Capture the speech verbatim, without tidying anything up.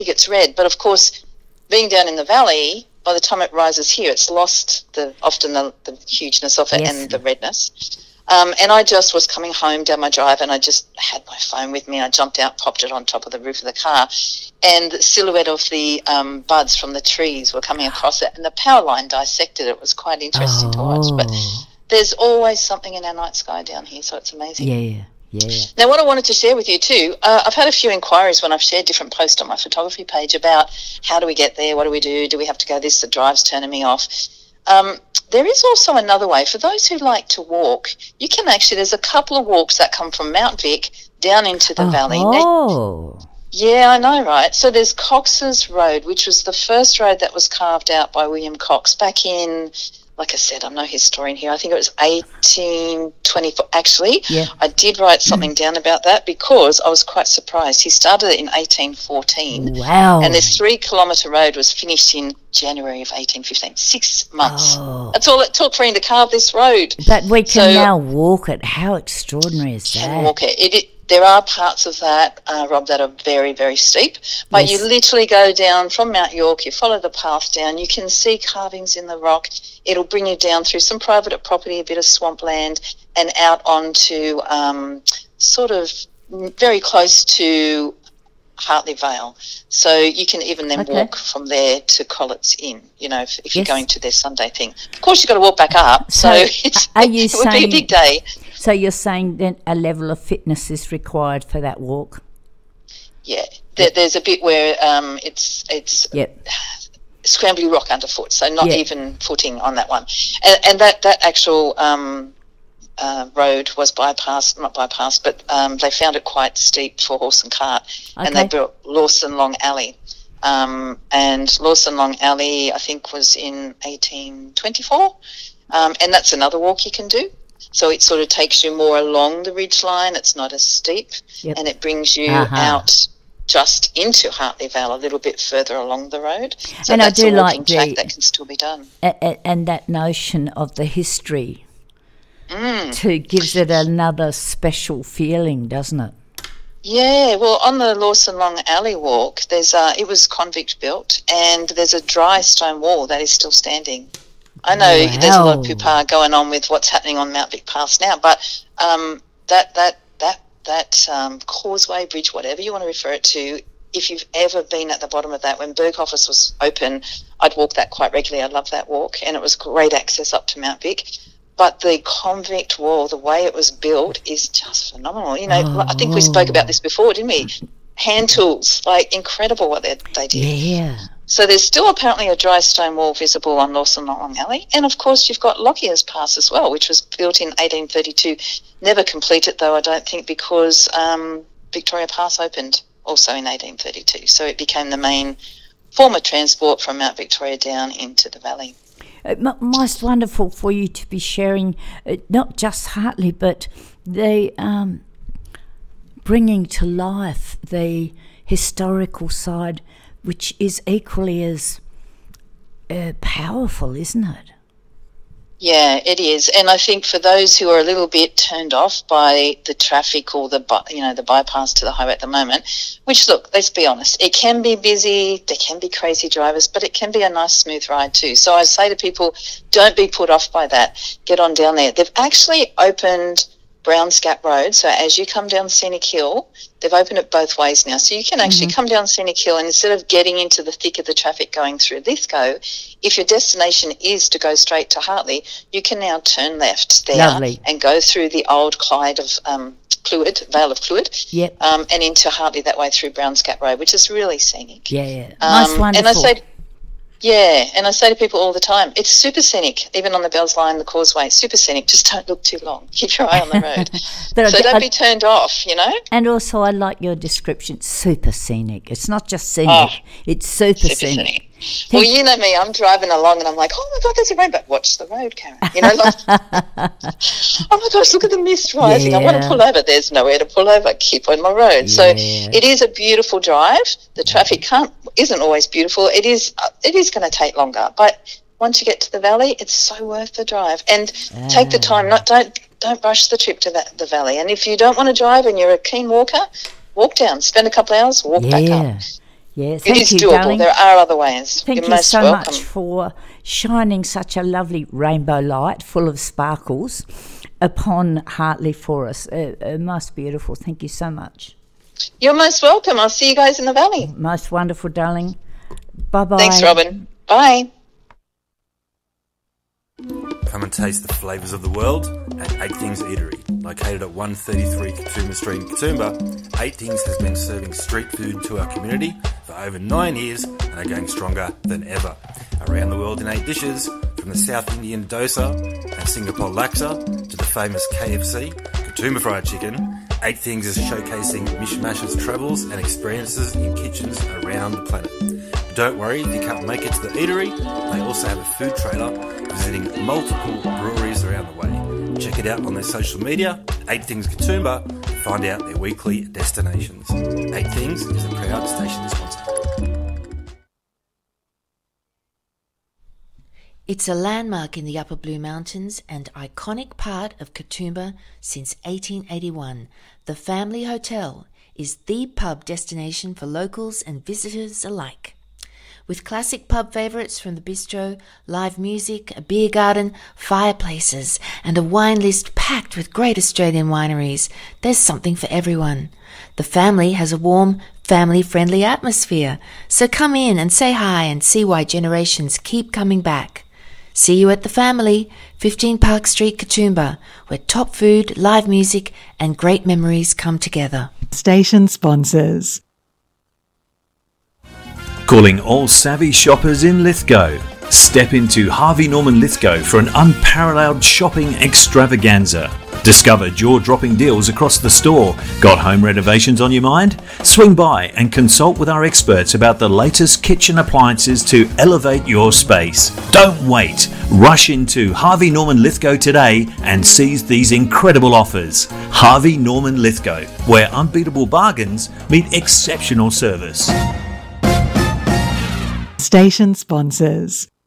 it's red. But, of course, being down in the valley, by the time it rises here, it's lost the often the, the hugeness of it yes. and the redness. Um, and I just was coming home down my drive and I just had my phone with me. I jumped out, popped it on top of the roof of the car, and the silhouette of the um, buds from the trees were coming across it, and the power line dissected it. It was quite interesting oh. to watch. But there's always something in our night sky down here, so it's amazing. Yeah, yeah. Now, what I wanted to share with you too, uh, I've had a few inquiries when I've shared different posts on my photography page about how do we get there, what do we do, do we have to go this, the drive's turning me off. Um, there is also another way. For those who like to walk, you can actually, there's a couple of walks that come from Mount Vic down into the oh. valley. Oh. Yeah, I know, right? So there's Cox's Road, which was the first road that was carved out by William Cox back in, like I said, I'm no historian here, I think it was eighteen twenty-four. Actually, yeah. I did write something down about that because I was quite surprised. He started it in eighteen fourteen. Wow. And this three-kilometre road was finished in January of eighteen fifteen. Six months. Oh. That's all it took for him to carve this road. But we can so, now walk it. How extraordinary is can that? Walk it. it, it There are parts of that, uh, Rob, that are very, very steep. But yes. you literally go down from Mount York, you follow the path down, you can see carvings in the rock. It'll bring you down through some private property, a bit of swampland, and out onto um, sort of very close to Hartley Vale. So you can even then okay. walk from there to Collett's Inn, you know, if, if yes. you're going to their Sunday thing. Of course, you've got to walk back up, so, so it's, are you it saying, would be a big day. So you're saying that a level of fitness is required for that walk? Yeah, there, there's a bit where um, it's it's yep. scrambly rock underfoot, so not yep. even footing on that one. And, and that, that actual um, uh, road was bypassed, not bypassed, but um, they found it quite steep for horse and cart, okay. and they built Lawson Long Alley. Um, and Lawson Long Alley, I think, was in eighteen twenty-four, um, and that's another walk you can do. So it sort of takes you more along the ridge line. It's not as steep, yep. and it brings you uh-huh. out just into Hartley Vale a little bit further along the road. So and that's I do a walking like the, track that can still be done. A, a, and that notion of the history mm. too gives it another special feeling, doesn't it? Yeah, well, on the Lawson Long Alley walk, there's uh, it was convict built, and there's a dry stone wall that is still standing. I know wow. there's a lot of poo-pah going on with what's happening on Mount Vic Pass now, but um, that that that that um, causeway, bridge, whatever you want to refer it to, if you've ever been at the bottom of that, when Berghoff's was open, I'd walk that quite regularly. I love that walk, and it was great access up to Mount Vic. But the convict wall, the way it was built, is just phenomenal. You know, oh. I think we spoke about this before, didn't we? Hand tools, like incredible what they they did. Yeah. So there's still apparently a dry stone wall visible on Lawson Long Alley. And, of course, you've got Lockyer's Pass as well, which was built in eighteen thirty-two. Never completed, though, I don't think, because um, Victoria Pass opened also in eighteen thirty-two. So it became the main form of transport from Mount Victoria down into the valley. Uh, most wonderful for you to be sharing uh, not just Hartley, but the um, bringing to life the historical side, which is equally as uh, powerful, isn't it? Yeah, it is. And I think for those who are a little bit turned off by the traffic or the, you know, the bypass to the highway at the moment, which, look, let's be honest, it can be busy, there can be crazy drivers, but it can be a nice, smooth ride too. So I say to people, don't be put off by that. Get on down there. They've actually opened Brownsgap Road, so as you come down Scenic Hill, they've opened it both ways now. So you can actually mm-hmm. come down Scenic Hill, and instead of getting into the thick of the traffic going through Lithgow, if your destination is to go straight to Hartley, you can now turn left there Lovely. and go through the old Clyde of um, Clwyd, Vale of Clwyd, yep. um, and into Hartley that way through Brownsgap Road, which is really scenic. Yeah, yeah. Um, nice, wonderful. And I say, yeah, and I say to people all the time, it's super scenic, even on the Bells Line, the Causeway, super scenic, just don't look too long. Keep your eye on the road. so don't I, be turned off, you know. And also I like your description, super scenic. It's not just scenic, oh, it's super, super scenic. scenic. Well, you know me, I'm driving along and I'm like, oh my God, there's a rainbow. Watch the road, Karen. You know, like, oh my gosh, look at the mist rising. Yeah. I want to pull over. There's nowhere to pull over. Keep on my road. Yeah. So it is a beautiful drive. The traffic can't, isn't always beautiful. It is, uh, it is going to take longer. But once you get to the valley, it's so worth the drive. And ah. take the time. Not don't don't rush the trip to the, the valley. And if you don't want to drive and you're a keen walker, walk down. Spend a couple of hours, walk yeah. back up. Yeah, Yeah, it thank is you, doable. darling. There are other ways. Thank You're you most so welcome. much for shining such a lovely rainbow light full of sparkles upon Hartley for us. Uh, uh, most beautiful. Thank you so much. You're most welcome. I'll see you guys in the valley. Most wonderful, darling. Bye-bye. Thanks, Robin. Bye. Come and taste the flavours of the world at Eight Things Eatery. Located at one thirty-three Katoomba Street in Katoomba, Eight Things has been serving street food to our community for over nine years and are going stronger than ever. Around the world in eight dishes, from the South Indian dosa and Singapore laksa to the famous K F C, Katoomba Fried Chicken, Eight Things is showcasing Mishmash's travels and experiences in kitchens around the planet. But don't worry if you can't make it to the eatery, they also have a food trailer visiting multiple breweries around the way. Check it out on their social media, Eight Things Katoomba, to find out their weekly destinations. Eight Things is a proud station sponsor. It's a landmark in the Upper Blue Mountains and iconic part of Katoomba since eighteen eighty-one. The Family Hotel is the pub destination for locals and visitors alike. With classic pub favourites from the bistro, live music, a beer garden, fireplaces, and a wine list packed with great Australian wineries, there's something for everyone. The family has a warm, family-friendly atmosphere, so come in and say hi and see why generations keep coming back. See you at the Family, fifteen Park Street, Katoomba, where top food, live music, and great memories come together. Station sponsors. Calling all savvy shoppers in Lithgow. Step into Harvey Norman Lithgow for an unparalleled shopping extravaganza. Discover jaw-dropping deals across the store. Got home renovations on your mind? Swing by and consult with our experts about the latest kitchen appliances to elevate your space. Don't wait. Rush into Harvey Norman Lithgow today and seize these incredible offers. Harvey Norman Lithgow, where unbeatable bargains meet exceptional service. Station sponsors.